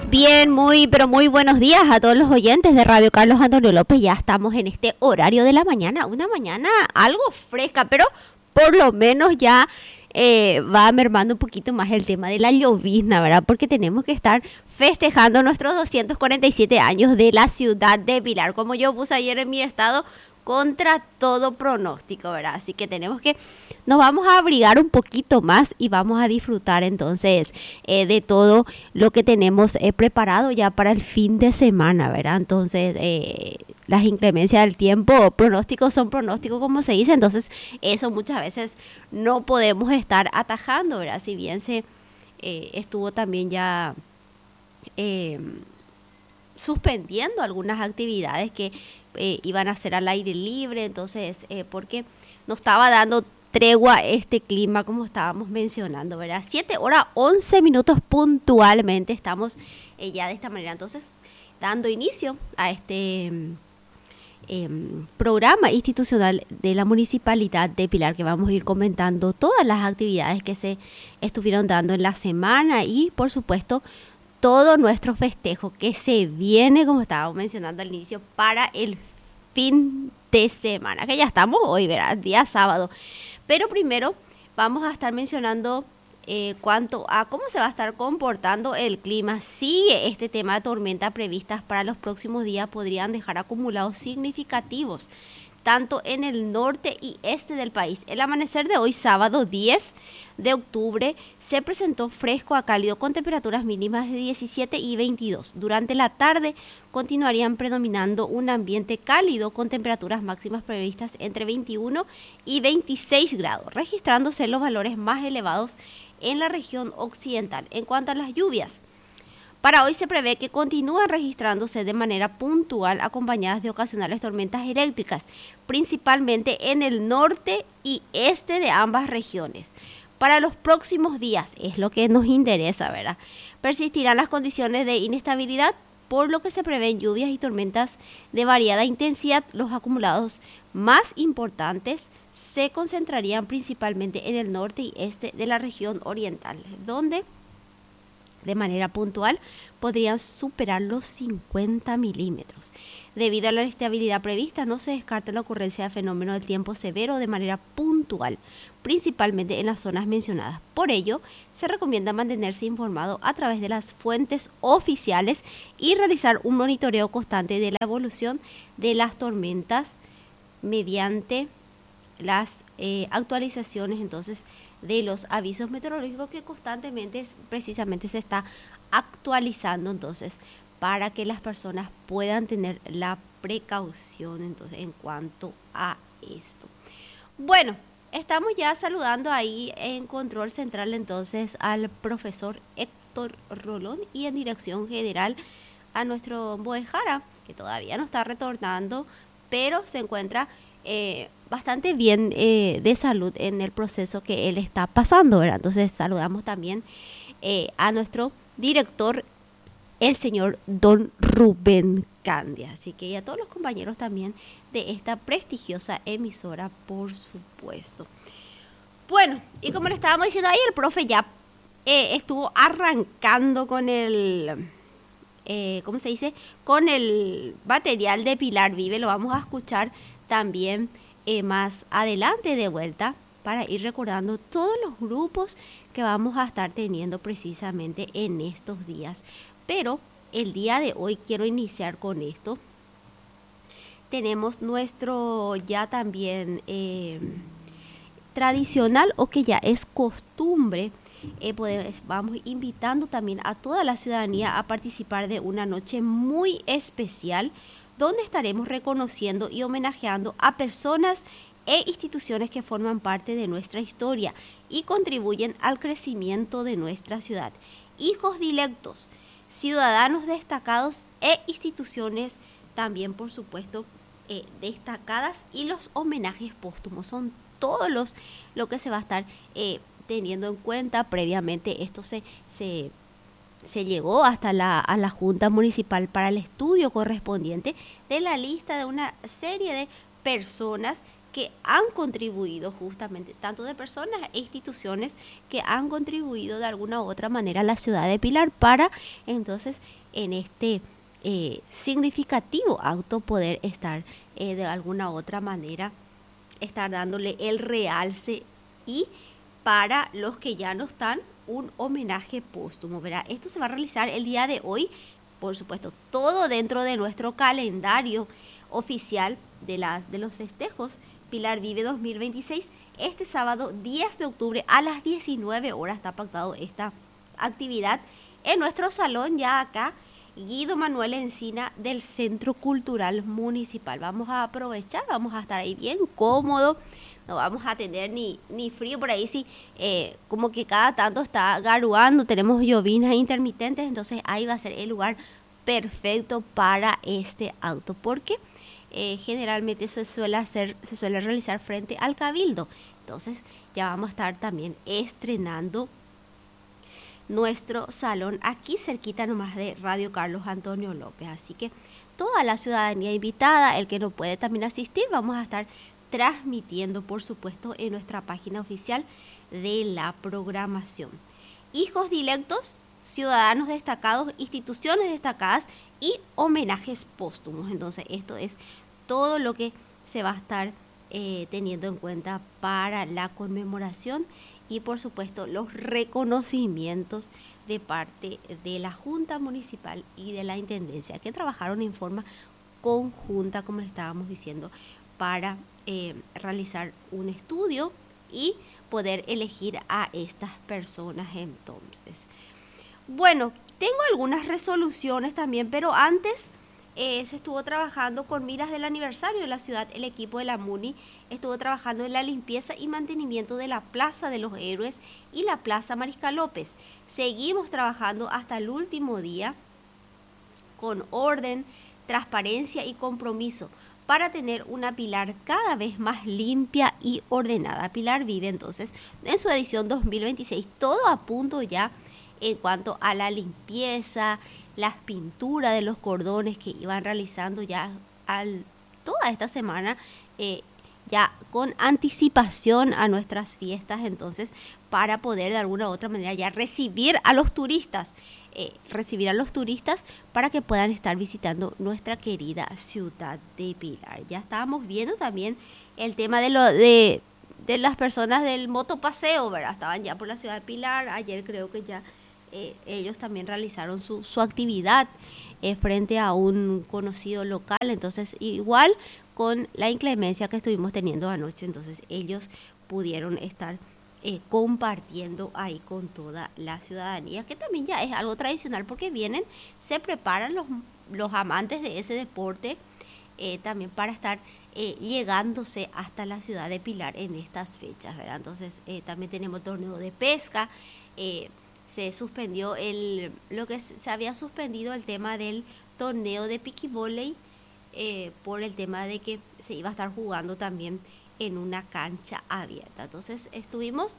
Bien, pero muy buenos días a todos los oyentes de Radio Carlos Antonio López. Ya estamos en este horario de la mañana, una mañana algo fresca, pero por lo menos ya va mermando un poquito más el tema de la llovizna, ¿verdad? Porque tenemos que estar festejando nuestros 247 años de la ciudad de Pilar, como yo puse ayer en mi estado, contra todo pronóstico, ¿verdad? Así que nos vamos a abrigar un poquito más y vamos a disfrutar entonces de todo lo que tenemos preparado ya para el fin de semana, ¿verdad? Entonces, las inclemencias del tiempo, pronósticos son pronósticos, como se dice, entonces eso muchas veces no podemos estar atajando, ¿verdad? Si bien se estuvo también ya suspendiendo algunas actividades que iban a hacer al aire libre, entonces porque no estaba dando tregua este clima como estábamos mencionando, ¿verdad? 7:11 puntualmente estamos ya de esta manera, entonces dando inicio a este programa institucional de la Municipalidad de Pilar, que vamos a ir comentando todas las actividades que se estuvieron dando en la semana y por supuesto todo nuestro festejo que se viene, como estábamos mencionando al inicio, para el fin de semana, que ya estamos hoy, ¿verdad? Día sábado. Pero primero vamos a estar mencionando cuanto a cómo se va a estar comportando el clima. Sigue este tema de tormentas previstas para los próximos días, podrían dejar acumulados significativos tanto en el norte y este del país. El amanecer de hoy, sábado 10 de octubre, se presentó fresco a cálido con temperaturas mínimas de 17 y 22. Durante la tarde continuarían predominando un ambiente cálido con temperaturas máximas previstas entre 21 y 26 grados, registrándose los valores más elevados en la región occidental. En cuanto a las lluvias, para hoy se prevé que continúan registrándose de manera puntual acompañadas de ocasionales tormentas eléctricas, principalmente en el norte y este de ambas regiones. Para los próximos días, es lo que nos interesa, ¿verdad? Persistirán las condiciones de inestabilidad, por lo que se prevén lluvias y tormentas de variada intensidad. Los acumulados más importantes se concentrarían principalmente en el norte y este de la región oriental, donde de manera puntual podrían superar los 50 milímetros. Debido a la inestabilidad prevista, no se descarta la ocurrencia de fenómenos del tiempo severo de manera puntual, principalmente en las zonas mencionadas. Por ello, se recomienda mantenerse informado a través de las fuentes oficiales y realizar un monitoreo constante de la evolución de las tormentas mediante las actualizaciones entonces de los avisos meteorológicos que constantemente precisamente se está actualizando entonces para que las personas puedan tener la precaución entonces en cuanto a esto. Bueno, estamos ya saludando ahí en control central entonces al profesor Héctor Rolón y en dirección general a nuestro Boejara, que todavía no está retornando, pero se encuentra bastante bien de salud en el proceso que él está pasando, ¿verdad? Entonces saludamos también a nuestro director, el señor Don Rubén Candia. Así que y a todos los compañeros también de esta prestigiosa emisora, por supuesto. Bueno, y como le estábamos diciendo ahí, el profe ya estuvo arrancando con el... ¿cómo se dice? Con el material de Pilar Vive. Lo vamos a escuchar también más adelante de vuelta para ir recordando todos los grupos que vamos a estar teniendo precisamente en estos días. Pero el día de hoy quiero iniciar con esto. Tenemos nuestro ya también tradicional o que ya es costumbre. Vamos invitando también a toda la ciudadanía a participar de una noche muy especial donde estaremos reconociendo y homenajeando a personas e instituciones que forman parte de nuestra historia y contribuyen al crecimiento de nuestra ciudad. Hijos dilectos, ciudadanos destacados e instituciones también, por supuesto, destacadas, y los homenajes póstumos son todos lo que se va a estar teniendo en cuenta. Previamente esto se llegó hasta a la Junta Municipal para el estudio correspondiente de la lista de una serie de personas que han contribuido justamente, tanto de personas e instituciones que han contribuido de alguna u otra manera a la ciudad de Pilar para entonces en este significativo acto poder estar de alguna u otra manera, estar dándole el realce y para los que ya no están, un homenaje póstumo, ¿verdad? Esto se va a realizar el día de hoy, por supuesto, todo dentro de nuestro calendario oficial de los festejos Pilar Vive 2026. Este sábado 10 de octubre a las 19 horas está pactado esta actividad en nuestro salón ya acá, Guido Manuel Encina del Centro Cultural Municipal. Vamos a aprovechar, vamos a estar ahí bien cómodo, no vamos a tener ni frío por ahí, sí, como que cada tanto está garuando, tenemos llovinas intermitentes, entonces ahí va a ser el lugar perfecto para este auto, porque generalmente eso se suele realizar frente al Cabildo. Entonces ya vamos a estar también estrenando nuestro salón aquí cerquita nomás de Radio Carlos Antonio López. Así que toda la ciudadanía invitada, el que no puede también asistir, vamos a estar transmitiendo, por supuesto, en nuestra página oficial de la programación. Hijos dilectos, ciudadanos destacados, instituciones destacadas y homenajes póstumos. Entonces, esto es todo lo que se va a estar teniendo en cuenta para la conmemoración y, por supuesto, los reconocimientos de parte de la Junta Municipal y de la Intendencia, que trabajaron en forma conjunta, como le estábamos diciendo, para realizar un estudio y poder elegir a estas personas entonces. Bueno, tengo algunas resoluciones también, pero antes se estuvo trabajando con miras del aniversario de la ciudad. El equipo de la MUNI estuvo trabajando en la limpieza y mantenimiento de la Plaza de los Héroes y la Plaza Mariscal López. Seguimos trabajando hasta el último día con orden, transparencia y compromiso para tener una Pilar cada vez más limpia y ordenada. Pilar Vive entonces en su edición 2026, todo a punto ya en cuanto a la limpieza, las pinturas de los cordones que iban realizando ya toda esta semana, ya con anticipación a nuestras fiestas, entonces para poder de alguna u otra manera ya recibir a los turistas para que puedan estar visitando nuestra querida ciudad de Pilar. Ya estábamos viendo también el tema de las personas del motopaseo, ¿verdad? Estaban ya por la ciudad de Pilar. Ayer creo que ya ellos también realizaron su actividad frente a un conocido local. Entonces, igual con la inclemencia que estuvimos teniendo anoche, entonces ellos pudieron estar compartiendo ahí con toda la ciudadanía, que también ya es algo tradicional porque vienen, se preparan los amantes de ese deporte también para estar llegándose hasta la ciudad de Pilar en estas fechas, ¿verdad? Entonces también tenemos torneo de pesca, se suspendió se había suspendido el tema del torneo de piquivóley por el tema de que se iba a estar jugando también en una cancha abierta. Entonces estuvimos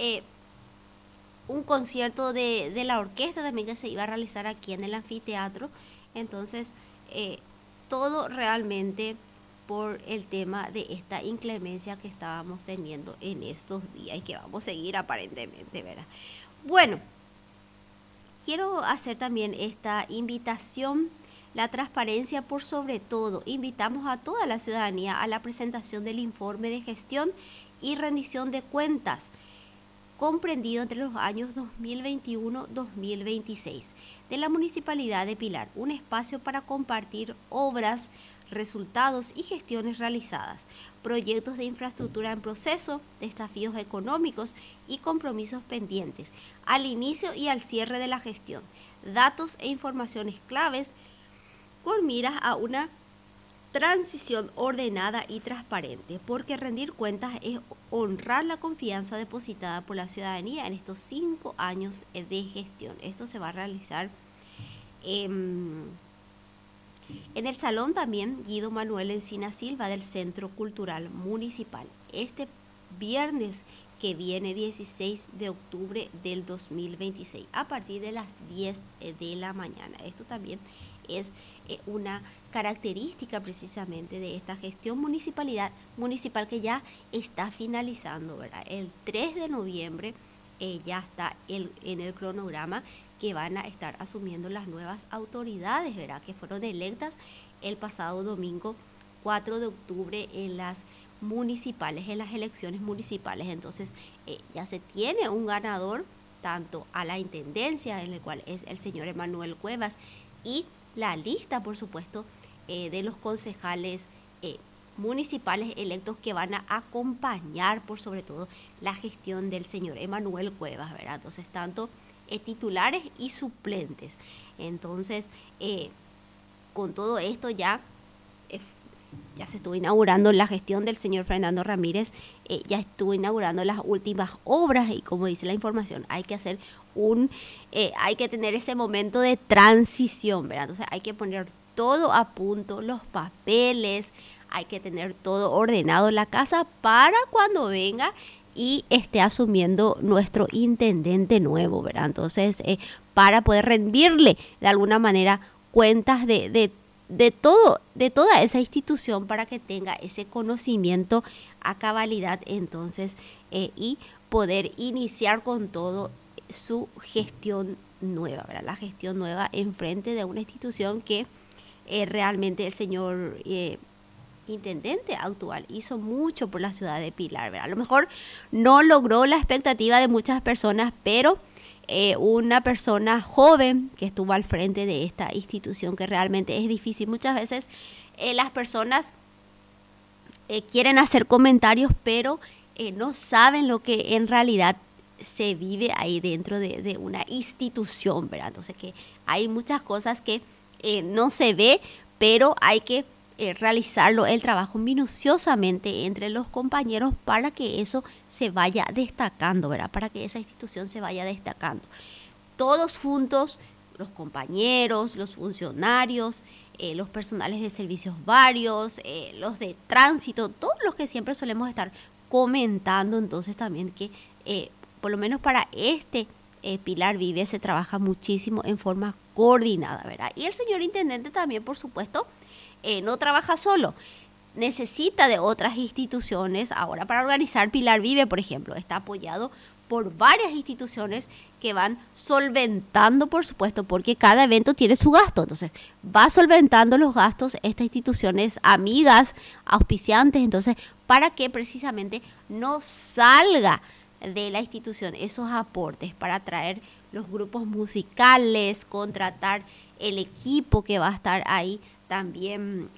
un concierto de la orquesta también que se iba a realizar aquí en el anfiteatro. Entonces todo realmente por el tema de esta inclemencia que estábamos teniendo en estos días y que vamos a seguir aparentemente, ¿verdad? Bueno, quiero hacer también esta invitación. La transparencia por sobre todo. Invitamos a toda la ciudadanía a la presentación del informe de gestión y rendición de cuentas comprendido entre los años 2021-2026 de la Municipalidad de Pilar, un espacio para compartir obras, resultados y gestiones realizadas, proyectos de infraestructura en proceso, desafíos económicos y compromisos pendientes, al inicio y al cierre de la gestión, datos e informaciones claves con miras a una transición ordenada y transparente, porque rendir cuentas es honrar la confianza depositada por la ciudadanía en estos 5 años de gestión. Esto se va a realizar en el salón también Guido Manuel Encina Silva del Centro Cultural Municipal. Este viernes que viene 16 de octubre del 2026 a partir de las 10 de la mañana. Esto también es una característica precisamente de esta gestión municipal que ya está finalizando, ¿verdad? El 3 de noviembre ya está en el cronograma que van a estar asumiendo las nuevas autoridades, ¿verdad? Que fueron electas el pasado domingo 4 de octubre en las municipales, en las elecciones municipales. Entonces ya se tiene un ganador tanto a la intendencia, en el cual es el señor Emanuel Cuevas, y la lista, por supuesto, de los concejales municipales electos que van a acompañar, por sobre todo, la gestión del señor Emanuel Cuevas, ¿verdad? Entonces, tanto titulares y suplentes. Entonces, con todo esto ya se estuvo inaugurando la gestión del señor Fernando Ramírez, ya estuvo inaugurando las últimas obras y, como dice la información, hay que hacer hay que tener ese momento de transición, ¿verdad? Entonces hay que poner todo a punto, los papeles, hay que tener todo ordenado en la casa para cuando venga y esté asumiendo nuestro intendente nuevo, ¿verdad? Entonces, para poder rendirle de alguna manera cuentas de toda esa institución, para que tenga ese conocimiento a cabalidad, entonces, y poder iniciar con todo su gestión nueva, ¿verdad? La gestión nueva en frente de una institución que realmente el señor intendente actual hizo mucho por la ciudad de Pilar, ¿verdad? A lo mejor no logró la expectativa de muchas personas, pero una persona joven que estuvo al frente de esta institución, que realmente es difícil. Muchas veces las personas quieren hacer comentarios, pero no saben lo que en realidad se vive ahí dentro de una institución, ¿verdad? Entonces, que hay muchas cosas que no se ve, pero hay que realizarlo, el trabajo minuciosamente entre los compañeros, para que eso se vaya destacando, ¿verdad? Para que esa institución se vaya destacando. Todos juntos, los compañeros, los funcionarios, los personales de servicios varios, los de tránsito, todos los que siempre solemos estar comentando. Entonces también que por lo menos para Pilar Vive se trabaja muchísimo en forma coordinada, ¿verdad? Y el señor intendente también, por supuesto, no trabaja solo, necesita de otras instituciones. Ahora, para organizar Pilar Vive, por ejemplo, está apoyado por varias instituciones que van solventando, por supuesto, porque cada evento tiene su gasto. Entonces, va solventando los gastos estas instituciones amigas, auspiciantes, entonces, para que precisamente no salga de la institución esos aportes para traer los grupos musicales, contratar el equipo que va a estar ahí también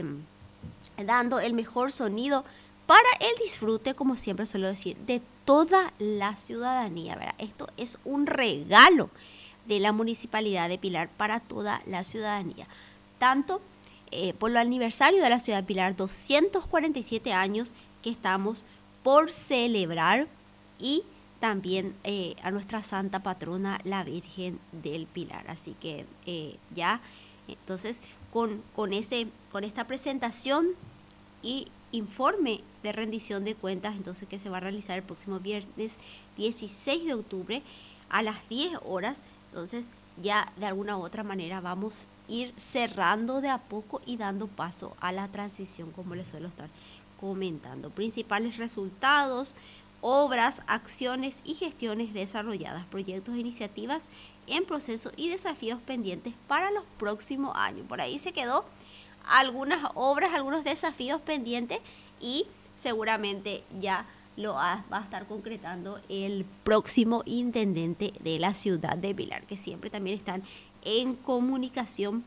dando el mejor sonido para el disfrute, como siempre suelo decir, de toda la ciudadanía, ¿verdad? Esto es un regalo de la Municipalidad de Pilar para toda la ciudadanía. Tanto por el aniversario de la ciudad de Pilar, 247 años que estamos por celebrar, y también a nuestra santa patrona, la Virgen del Pilar. Así que ya, entonces, con esta presentación y informe de rendición de cuentas, entonces, que se va a realizar el próximo viernes 16 de octubre a las 10 horas, entonces ya de alguna u otra manera vamos a ir cerrando de a poco y dando paso a la transición, como les suelo estar comentando. Principales resultados: obras, acciones y gestiones desarrolladas, proyectos e iniciativas en proceso y desafíos pendientes para los próximos años. Por ahí se quedó algunas obras, algunos desafíos pendientes, y seguramente ya lo va a estar concretando el próximo intendente de la ciudad de Pilar, que siempre también están en comunicación,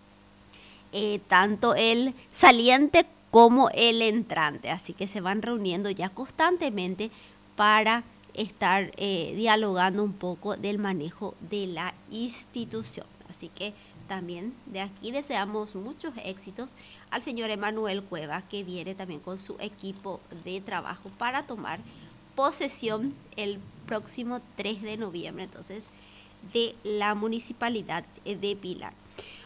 tanto el saliente como el entrante. Así que se van reuniendo ya constantemente para estar dialogando un poco del manejo de la institución. Así que también de aquí deseamos muchos éxitos al señor Emanuel Cueva, que viene también con su equipo de trabajo para tomar posesión el próximo 3 de noviembre, entonces, de la Municipalidad de Pilar.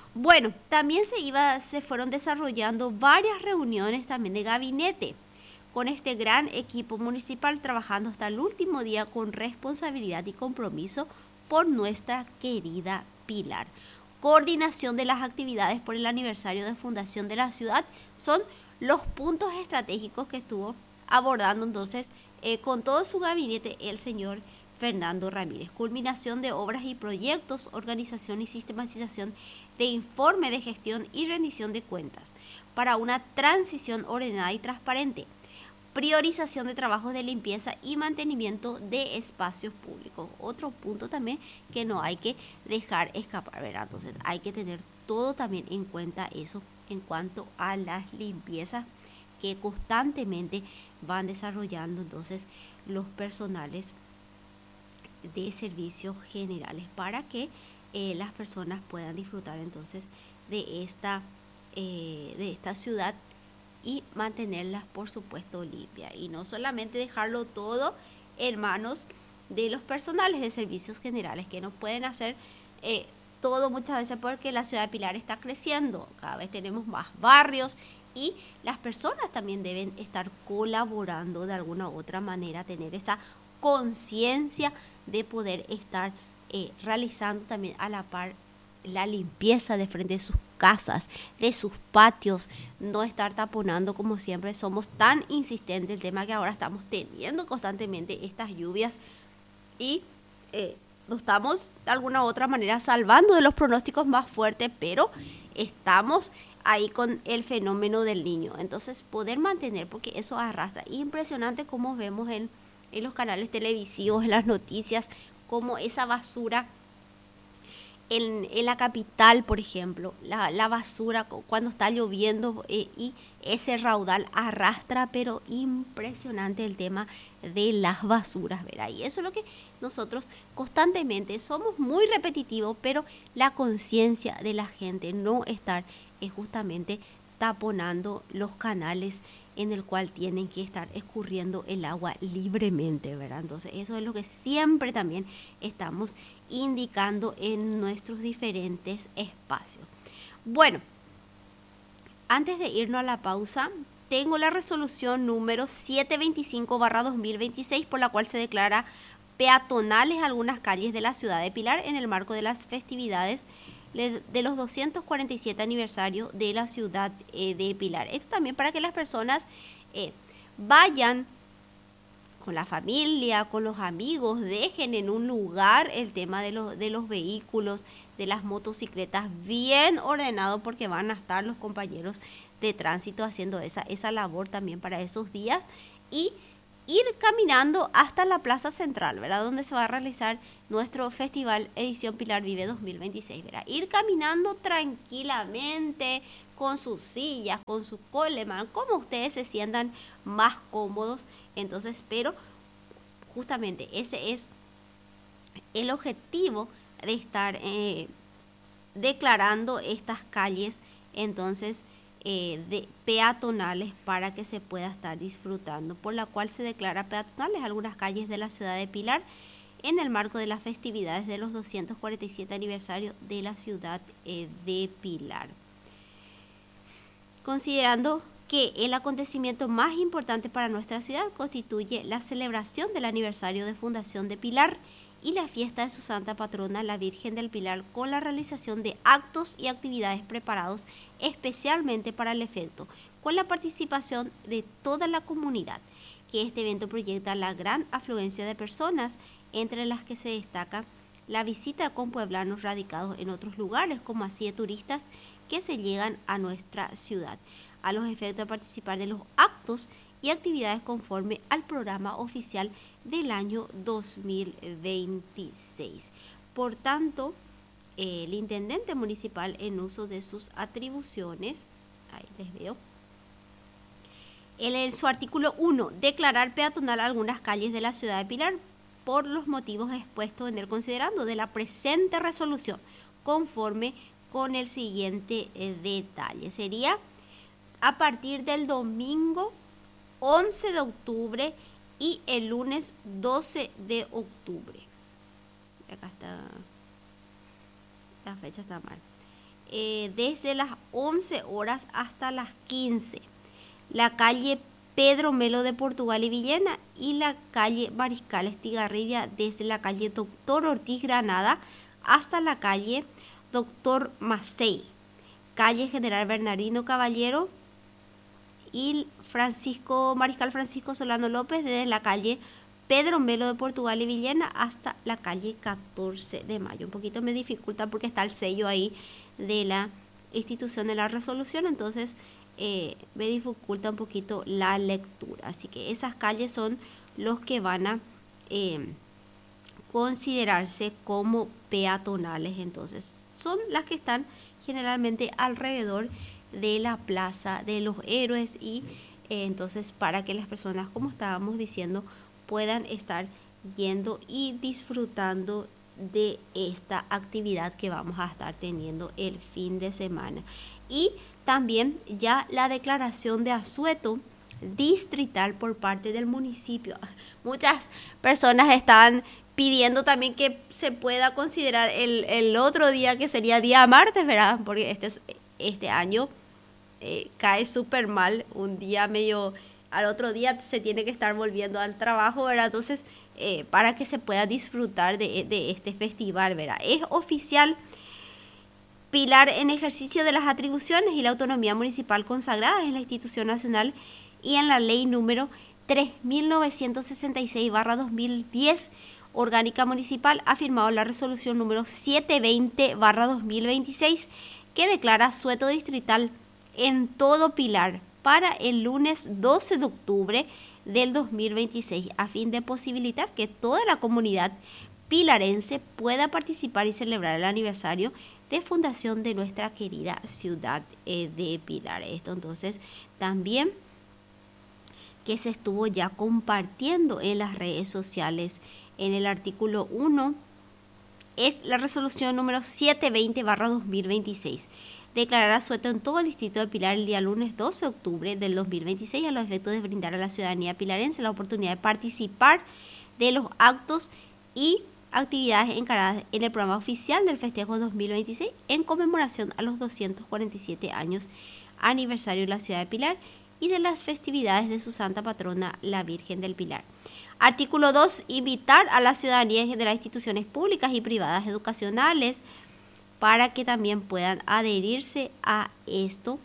Bueno, también se fueron desarrollando varias reuniones también de gabinete, con este gran equipo municipal trabajando hasta el último día con responsabilidad y compromiso por nuestra querida Pilar. Coordinación de las actividades por el aniversario de fundación de la ciudad son los puntos estratégicos que estuvo abordando entonces con todo su gabinete el señor Fernando Ramírez. Culminación de obras y proyectos, organización y sistematización de informe de gestión y rendición de cuentas para una transición ordenada y transparente. Priorización de trabajos de limpieza y mantenimiento de espacios públicos. Otro punto también que no hay que dejar escapar, ¿verdad? Entonces hay que tener todo también en cuenta eso en cuanto a las limpiezas que constantemente van desarrollando entonces los personales de servicios generales para que las personas puedan disfrutar entonces de esta ciudad y mantenerlas por supuesto limpias y no solamente dejarlo todo en manos de los personales de servicios generales que no pueden hacer todo muchas veces porque la ciudad de Pilar está creciendo, cada vez tenemos más barrios y las personas también deben estar colaborando de alguna u otra manera, tener esa conciencia de poder estar realizando también a la par la limpieza de frente de sus casas, de sus patios, no estar taponando como siempre. Somos tan insistentes el tema que ahora estamos teniendo constantemente estas lluvias y nos estamos de alguna u otra manera salvando de los pronósticos más fuertes, pero estamos ahí con el fenómeno del Niño. Entonces poder mantener, porque eso arrastra. Impresionante como vemos en los canales televisivos, en las noticias, como esa basura en la capital, por ejemplo, la basura cuando está lloviendo y ese raudal arrastra, pero impresionante el tema de las basuras, ¿verdad? Y eso es lo que nosotros constantemente somos muy repetitivos, pero la conciencia de la gente no estar justamente taponando los canales en el cual tienen que estar escurriendo el agua libremente, ¿verdad? Entonces eso es lo que siempre también estamos indicando en nuestros diferentes espacios. Bueno, antes de irnos a la pausa, tengo la resolución número 725/2026 por la cual se declara peatonales algunas calles de la ciudad de Pilar en el marco de las festividades de los 247 aniversarios de la ciudad de Pilar. Esto también para que las personas vayan con la familia, con los amigos, dejen en un lugar el tema de los vehículos, de las motocicletas bien ordenado porque van a estar los compañeros de tránsito haciendo esa labor también para esos días y ir caminando hasta la Plaza Central, ¿verdad? Donde se va a realizar nuestro Festival Edición Pilar Vive 2026, ¿verdad? Ir caminando tranquilamente con sus sillas, con su coleman, como ustedes se sientan más cómodos. Entonces, pero justamente ese es el objetivo de estar declarando estas calles, entonces, de peatonales para que se pueda estar disfrutando, por la cual se declara peatonales algunas calles de la ciudad de Pilar en el marco de las festividades de los 247 aniversarios de la ciudad de Pilar. Considerando que el acontecimiento más importante para nuestra ciudad constituye la celebración del aniversario de fundación de Pilar y la fiesta de su santa patrona, la Virgen del Pilar, con la realización de actos y actividades preparados especialmente para el efecto, con la participación de toda la comunidad, que este evento proyecta la gran afluencia de personas, entre las que se destaca la visita con pueblanos radicados en otros lugares, como así de turistas que se llegan a nuestra ciudad, a los efectos de participar de los actos y actividades conforme al programa oficial del año 2026. Por tanto, el intendente municipal, en uso de sus atribuciones, ahí les veo, en su artículo 1, declarar peatonal algunas calles de la ciudad de Pilar por los motivos expuestos en el considerando de la presente resolución, conforme con el siguiente detalle. Sería a partir del domingo 11 de octubre y el lunes 12 de octubre. Acá está, la fecha está mal. Desde las 11 horas hasta las 15. La calle Pedro Melo de Portugal y Villena, y la calle Mariscal Estigarribia desde la calle Doctor Ortiz Granada hasta la calle Doctor Macei, calle General Bernardino Caballero y Mariscal Francisco Solano López desde la calle Pedro Melo de Portugal y Villena hasta la calle 14 de mayo. Un poquito me dificulta porque está el sello ahí de la institución de la resolución, entonces me dificulta un poquito la lectura. Así que esas calles son los que van a considerarse como peatonales, entonces son las que están generalmente alrededor de la Plaza de los Héroes y entonces para que las personas, como estábamos diciendo, puedan estar yendo y disfrutando de esta actividad que vamos a estar teniendo el fin de semana. Y también ya la declaración de asueto distrital por parte del municipio. Muchas personas estaban pidiendo también que se pueda considerar el otro día, que sería día martes, ¿verdad? Porque este año cae súper mal, un día medio, al otro día se tiene que estar volviendo al trabajo, ¿verdad? Entonces, para que se pueda disfrutar de este festival, ¿verdad? Es oficial. Pilar, en ejercicio de las atribuciones y la autonomía municipal consagradas en la institución nacional y en la ley número 3966/2010, orgánica municipal, ha firmado la resolución número 720/2026, que declara asueto distrital en todo Pilar para el lunes 12 de octubre del 2026, a fin de posibilitar que toda la comunidad pilarense pueda participar y celebrar el aniversario de fundación de nuestra querida ciudad de Pilar. Esto entonces también que se estuvo ya compartiendo en las redes sociales. En el artículo 1 es la resolución número 720/2026. Declarará asueto en todo el distrito de Pilar el día lunes 12 de octubre del 2026 a los efectos de brindar a la ciudadanía pilarense la oportunidad de participar de los actos y actividades encaradas en el programa oficial del festejo 2026 en conmemoración a los 247 años aniversario de la ciudad de Pilar y de las festividades de su santa patrona, la Virgen del Pilar. Artículo 2. Invitar a la ciudadanía de las instituciones públicas y privadas educacionales para que también puedan adherirse a esto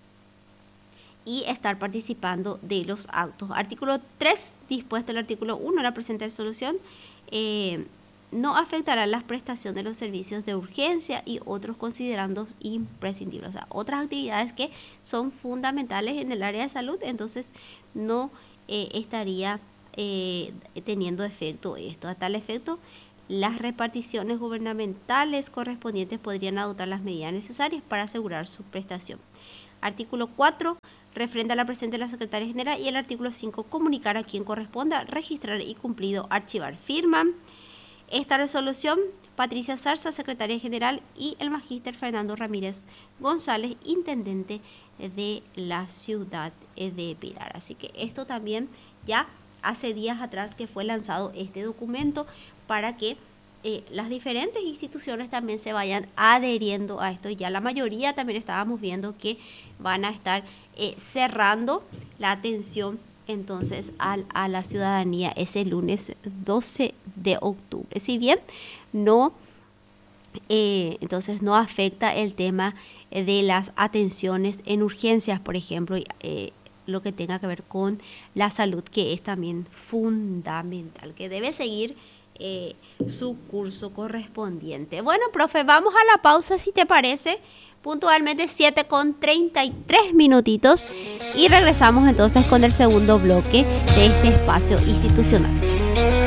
y estar participando de los actos. Artículo 3. Dispuesto el artículo 1 de la presente resolución, no afectará la prestación de los servicios de urgencia y otros considerados imprescindibles. O sea, otras actividades que son fundamentales en el área de salud, entonces no estaría teniendo efecto esto. A tal efecto, las reparticiones gubernamentales correspondientes podrían adoptar las medidas necesarias para asegurar su prestación. Artículo 4. Refrenda la presente la Secretaria General. Y el artículo 5. Comunicar a quien corresponda, registrar y cumplido archivar. Firman esta resolución Patricia Zarza, Secretaria General, y el magíster Fernando Ramírez González, Intendente de la ciudad de Pilar. Así que esto también ya hace días atrás que fue lanzado este documento para que las diferentes instituciones también se vayan adheriendo a esto. Ya la mayoría también estábamos viendo que van a estar cerrando la atención entonces a la ciudadanía ese lunes 12 de octubre. Si bien no, entonces no afecta el tema de las atenciones en urgencias, por ejemplo, lo que tenga que ver con la salud, que es también fundamental, que debe seguir su curso correspondiente. Bueno, profe, vamos a la pausa, si te parece, puntualmente 7:33 minutitos, y regresamos entonces con el segundo bloque de este espacio institucional.